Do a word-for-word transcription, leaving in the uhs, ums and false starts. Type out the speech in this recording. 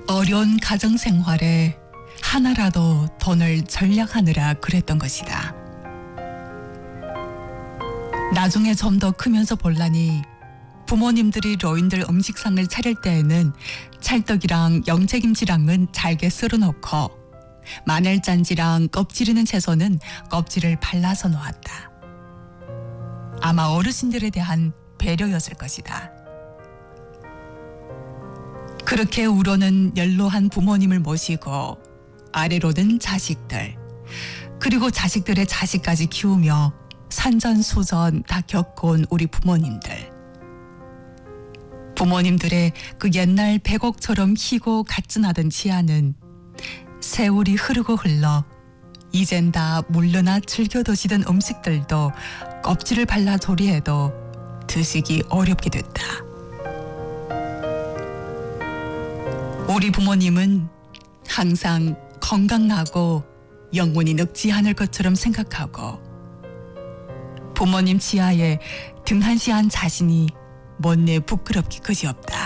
어려운 가정 생활에 하나라도 돈을 절약하느라 그랬던 것이다. 나중에 좀 더 크면서 볼라니 부모님들이 노인들 음식상을 차릴 때에는 찰떡이랑 영채김치랑은 잘게 썰어놓고 마늘짠지랑 껍질이는 채소는 껍질을 발라서 놓았다. 아마 어르신들에 대한 배려였을 것이다. 그렇게 우러는 연로한 부모님을 모시고 아래로는 자식들, 그리고 자식들의 자식까지 키우며 산전수전 다 겪어온 우리 부모님들. 부모님들의 그 옛날 백옥처럼 희고 가증하던 치아는 세월이 흐르고 흘러 이젠 다 물러나 즐겨 드시던 음식들도 껍질을 발라 조리해도 드시기 어렵게 됐다. 우리 부모님은 항상 건강하고 영혼이 늙지 않을 것처럼 생각하고 부모님 치아에 등한시한 자신이 못내 부끄럽기 그지없다.